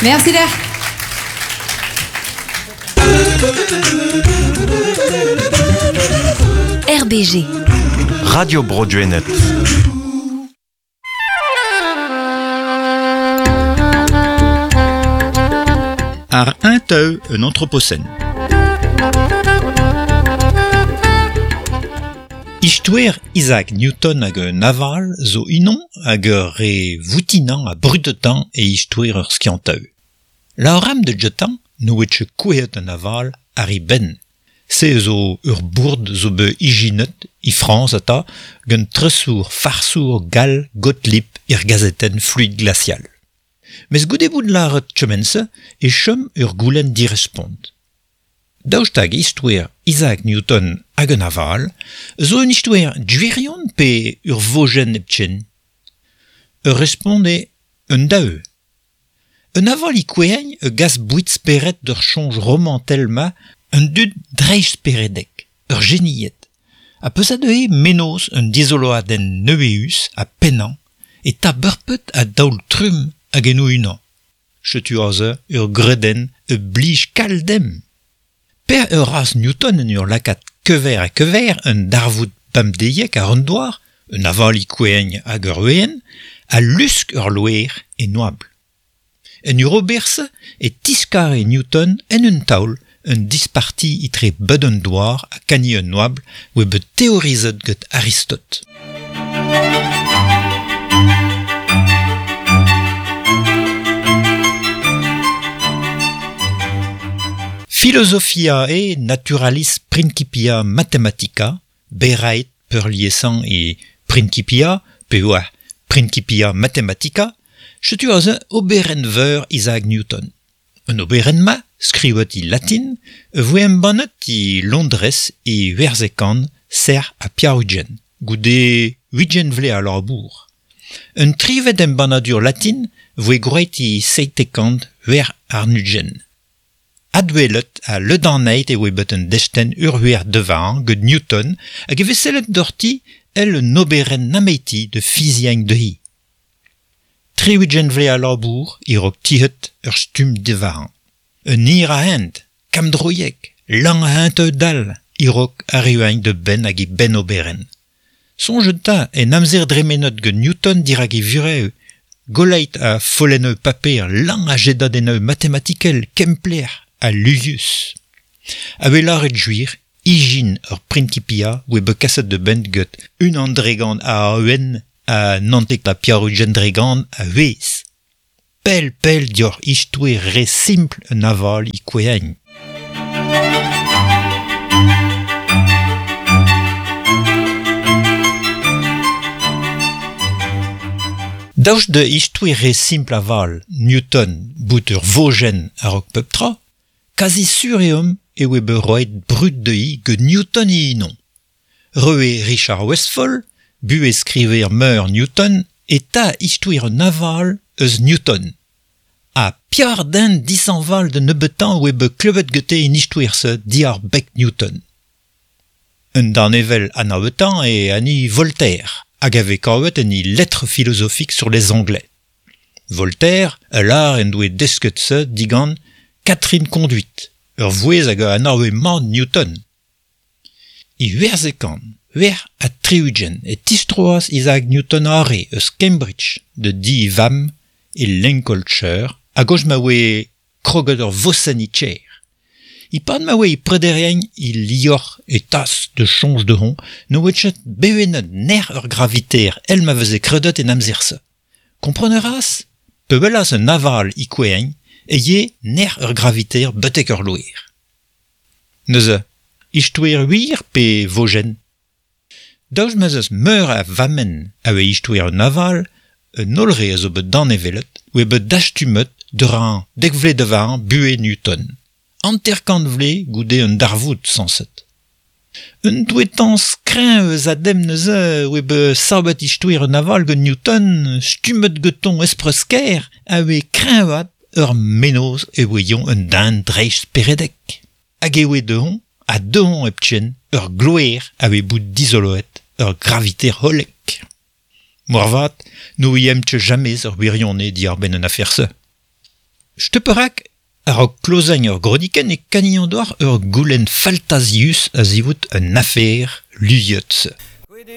Merci d'er. RBG Radio Broadwaynet. Ar un teu un anthropocène. Istouer Isaac Newton hag un aval zo unon hag re voutinan a brutetan e istouer ur skianteu. La ram de jetan nou etche kouet un aval ari ben. Se zo ur bourd zo be ijinet i France ata gant tresour farsour gal gotlip ir gazeten fluide glacial. Mes goudebout laret tchemense e chom ur goulen direspond. Daoustag istouer Isaac Newton hag un aval, zo un istouer djuirion pe ur vogen eptchen. Ur responde un daeu. Un aval i koueñ e gas bouit speret d'ur chonj romantelma un dud dreich speredek, ur geniet. A peus adeue menos un disoloaden neueus a pennan, et ta beurpet a daoul trum hag eno unan. Chetuaze ur greden e blij kaldem. Per ur ras Newton en ur lakat kever a kever un darvoud pamdeiek a rendoar, un aval i koueñ hag ur uen, a lusk ur loer e noable. En ur oberse e tiskar e Newton en un taoul, un disparti itre bud un doar a kani un noable oe bet teorizet get Aristote. Philosophia e naturalis principia mathematica, berait per liesant e principia, pe oa principia mathematica, chetuaze oberen veur Isaac Newton. Un oberen ma, skrivet i latin, voem bannet i Londres e Verzekan ser a Piarugen, goude 8 vle a labour. Un trivet en banadur latin voe groet i seitekant ver ar nugen. Adwelet a ledaneit e oe bet un desten urhuer devan gud Newton hag e veselet dorti el un oberen nameiti de fizieng de hi. 3 vle a labour i rok tihet ur stum devan. Un ir a hent, kamdroiek, lang a hent dal, i rok a riuañ de ben hag i ben oberen. Sonjeta en amzer dremenot gud Newton dirag i vureu, goleit a folleneu paper lang a jedadeneu mathematikel kempler a Luius. Avelar et juir, ijin ur principia oe be kaset de ben gut un andregant a auen a nantek la Piarugen dregant a vez. Pel dior istouer re simple un aval i koueñ. Daoust de istouer re simple aval Newton bout ur vogen a rok peptra, kazi sur eom e oe be roet brut de hi que Newton i non. Reue Richard Westphal, bu eskriver meur Newton, eta istouer un aval eus Newton. A piar den disanval de nebetan oe be klebet gete in istouer se di ar bec Newton. Un dan evel anavetan e ani Voltaire, hag ave kavet en i lettre philosophique sur les Anglais. Voltaire, alar en doe desket se digant Catherine Conduite, ur vouez hag anaoe mand Newton. I Verzekan, ver a triugen et tistroas Isaac Newton are eus Cambridge de di vam e Lincolnshire a gauche ma oe kroget ur vosen i tcher. I pad ma oe i prederien i lior e tas de chonj de hon no wetchet bevenet ner ur graviter el ma veze kredet en amzirse. Kompreneras? Pebelas un aval i koueñ e ye ner ur graviter betek ur loer. Neuze, istouer huir pe vogen. Daoust mazes meur a vamen a oe istouer un aval, un olre a zo bet dan evelet, oe bet dachtumet deur an dekvle devan bue Newton. Anterkant vle goude un darvoud sanset. Un douetan skrin eus adem neuze oe be sabet istouer un aval gant Newton, stumet geton espresker a oe krenvat ur menoz e oeion un dan dreich speredek. Hag e oe dehon, a dehon eptchen, ur gloer a oe bout dizoloet, ur graviter holek. Moarvat, no iemtche jamez ur wirionne di ar ben un afer se. Steperak ar klozañ ur grodiken e kanion doar ur goulenn Faltasius a zivot un affaire luiot.